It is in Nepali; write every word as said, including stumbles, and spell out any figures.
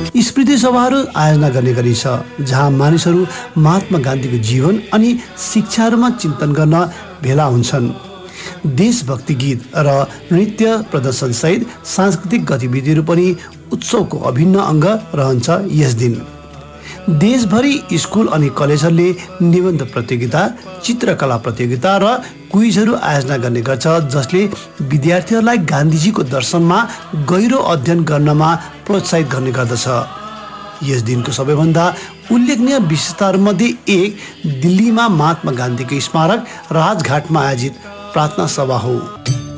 स्मृति सभाहरू आयोजना गर्ने गरिन्छ, जहाँ मानिसहरू महात्मा गान्धीको जीवन अनि शिक्षाहरूमा चिन्तन गर्न भेला हुन्छन्। देशभक्ति गीत र नृत्य प्रदर्शनसहित सांस्कृतिक गतिविधिहरू पनि उत्सवको अभिन्न अङ्ग रहन्छ। यस दिन देशभरि स्कुल अनि कलेजहरूले निबन्ध प्रतियोगिता, चित्रकला प्रतियोगिता र क्विजहरू आयोजना गर्ने गर्छ, जसले विद्यार्थीहरूलाई गान्धीजीको दर्शनमा गहिरो अध्ययन गर्नमा प्रोत्साहित गर्ने गर्दछ। यस दिनको सबैभन्दा उल्लेखनीय विशेषताहरूमध्ये एक दिल्लीमा महात्मा गान्धीको स्मारक राजघाटमा आयोजित प्रार्थना सभा हो।